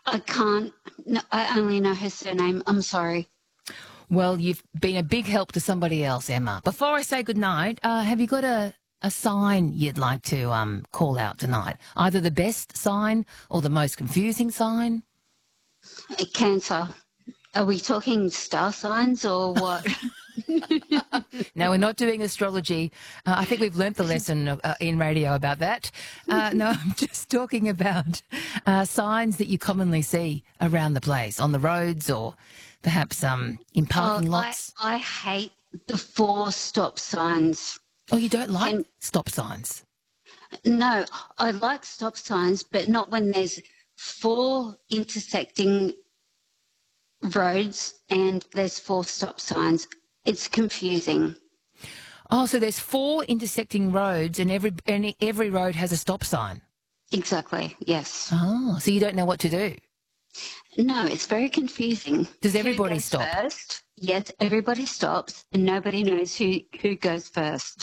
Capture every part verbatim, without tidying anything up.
I can't. No, I only know her surname. I'm sorry. Well, you've been a big help to somebody else, Emma. Before I say goodnight, uh, have you got a, a sign you'd like to um, call out tonight? Either the best sign or the most confusing sign? Cancer. Are we talking star signs or what? No, we're not doing astrology. Uh, I think we've learnt the lesson uh, in radio about that. Uh, no, I'm just talking about uh, signs that you commonly see around the place, on the roads or perhaps um, in parking oh, lots. I, I hate the four stop signs. Oh, you don't like And, stop signs? No, I like stop signs, but not when there's four intersecting roads and there's four stop signs. It's confusing. Oh, so there's four intersecting roads and every and every road has a stop sign? Exactly, yes. Oh, so you don't know what to do? No, it's very confusing. Does everybody who goes stop? First? Yes, everybody stops and nobody knows who, who goes first.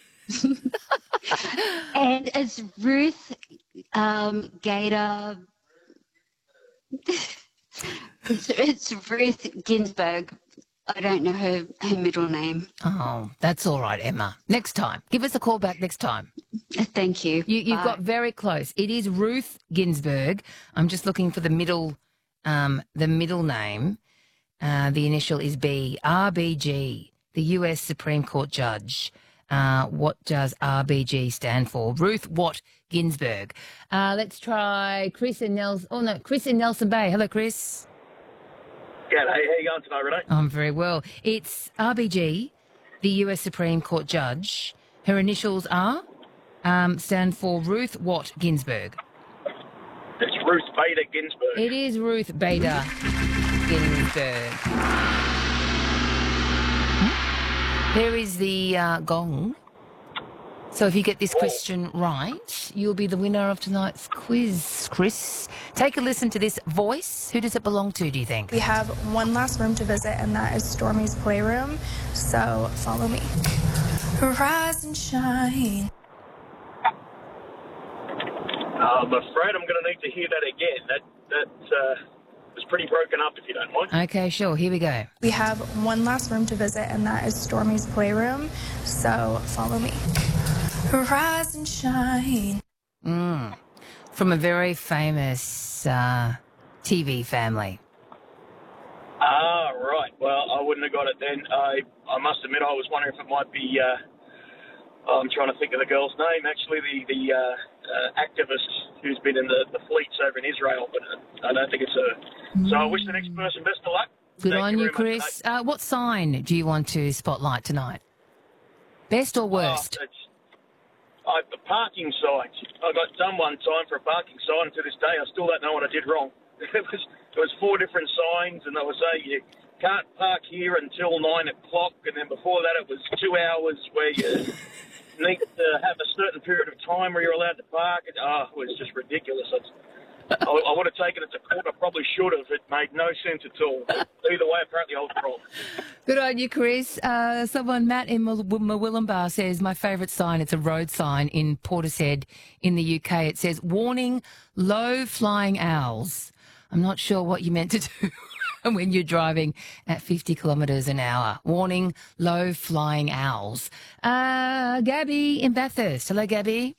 And it's Ruth um, Gator. it's, it's Ruth Ginsburg. I don't know her, her middle name. Oh, that's all right, Emma. Next time. Give us a call back next time. Thank you. you you've Bye. got very close. It is Ruth Ginsburg. I'm just looking for the middle, um, the middle name. Uh, the initial is B. R B G, the U S Supreme Court judge. Uh, what does R B G stand for? Ruth Watt Ginsburg. Uh, let's try Chris in Nelson. Oh, no, Chris in Nelson Bay. Hello, Chris. G'day, how you going tonight, Renee? I'm very well. It's R B G, the U S Supreme Court judge. Her initials are, um, stand for Ruth Watt Ginsburg. It's Ruth Bader Ginsburg. It is Ruth Bader Ginsburg. Hmm? There is the uh, gong. So if you get this question right, you'll be the winner of tonight's quiz, Chris. Take a listen to this voice. Who does it belong to, do you think? We have one last room to visit, and that is Stormy's Playroom. So follow me. Rise and shine. I'm afraid I'm going to need to hear that again. That that uh, was pretty broken up, if you don't mind. Okay, sure. Here we go. We have one last room to visit, and that is Stormy's Playroom. So follow me. Rise and shine. Mm. From a very famous uh, T V family. Ah, right. Well, I wouldn't have got it then. I I must admit I was wondering if it might be, uh, I'm trying to think of the girl's name, actually, the, the uh, uh, activist who's been in the, the fleets over in Israel, but uh, I don't think it's her. Mm. So I wish the next person best of luck. Good Thank on you, you Chris. Uh, what sign do you want to spotlight tonight? Best or worst? Oh, it's, I, the parking signs. I got done one time for a parking sign. To this day, I still don't know what I did wrong. It was there was four different signs, and they were saying you can't park here until nine o'clock, and then before that, it was two hours where you need to have a certain period of time where you're allowed to park. It, oh, it was just ridiculous. It's, I, I would have taken it to court. I probably should have. It made no sense at all. Either way, apparently I was wrong. Good on you, Chris. Uh, someone, Matt in Murwillumbah, says, my favourite sign, it's a road sign in Portishead in the U K. It says, warning, low-flying owls. I'm not sure what you meant to do when you're driving at fifty kilometres an hour. Warning, low-flying owls. Uh, Gabby in Bathurst. Hello, Gabby.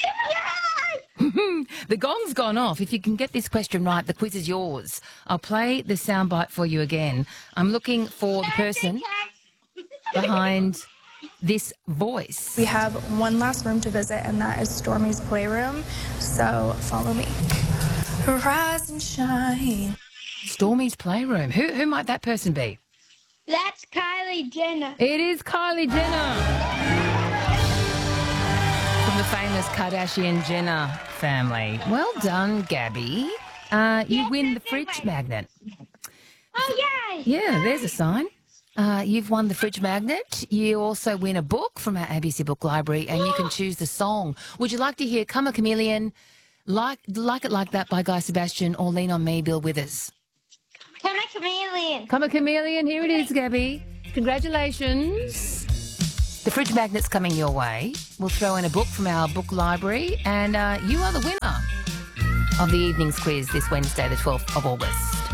The gong's gone off. If you can get this question right, the quiz is yours. I'll play the soundbite for you again. I'm looking for the person behind this voice. We have one last room to visit, and that is Stormy's Playroom. So follow me. Rise and shine. Stormy's Playroom. Who who might that person be? That's Kylie Jenner. It is Kylie Jenner. From the famous Kardashian-Jenner family. Well done, Gabby. Uh, you win the fridge magnet. Oh, yay! Yeah, there's a sign. Uh, you've won the fridge magnet. You also win a book from our A B C Book Library, and you can choose the song. Would you like to hear Come a Chameleon, Like Like It Like That by Guy Sebastian, or Lean on Me, Bill Withers? Come a Chameleon. Come a Chameleon. Here it is, Gabby. Congratulations. The fridge magnet's coming your way. We'll throw in a book from our book library, and uh, you are the winner of the evening's quiz this Wednesday, the twelfth of August.